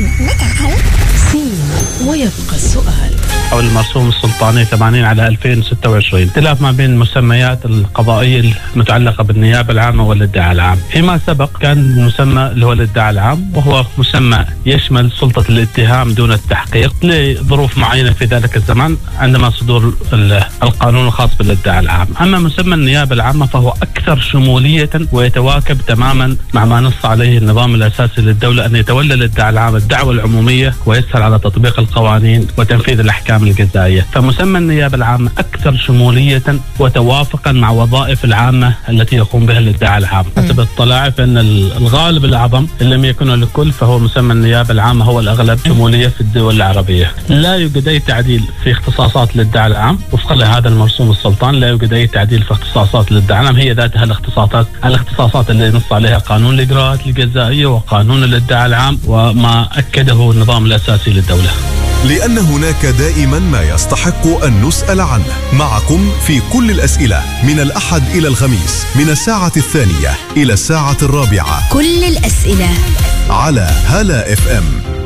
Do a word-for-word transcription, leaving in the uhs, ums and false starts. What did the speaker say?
متى هل؟ سين ويبقى السؤال. حول المرسوم السلطاني ثمانين على ألفين وستة وعشرين، اختلاف ما بين المسميات القضائية المتعلقة بالنيابة العامة والادعاء العام. فيما سبق كان المسمى اللي هو الادعاء العام، وهو مسمى يشمل سلطة الاتهام دون التحقيق لظروف معينة في ذلك الزمان عندما صدور القانون الخاص بالادعاء العام. أما مسمى النيابة العامة فهو أكثر شمولية ويتواكب تماما مع ما نص عليه النظام الأساسي للدولة أن يتولى الادعاء العام الدعوة العمومية ويسهل على تطبيق القوانين وتنفيذ الأحكام الجزائية. فمسمى النيابة العامة أكثر شمولية وتوافقا مع وظائف العامة التي يقوم بها الادعاء العام. حسب اطلاعي فإن الغالب الأعظم إن لم يكن الكل فهو مسمى النيابة العامة هو الأغلب شمولية في الدول العربية. لا يوجد أي تعديل في اختصاصات الادعاء العام وفقا لهذا المرسوم السلطان. لا يوجد أي تعديل في اختصاصات الادعاء العام، هي ذاتها الاختصاصات الاختصاصات اللي نص عليها قانون الإجراءات الجزائية وقانون الادعاء العام وما أكده النظام الأساسي للدولة. لأن هناك دائما ما يستحق أن نسأل عنه. معكم في كل الأسئلة من الأحد إلى الخميس من الساعة الثانية إلى الساعة الرابعة. كل الأسئلة على هلا اف ام.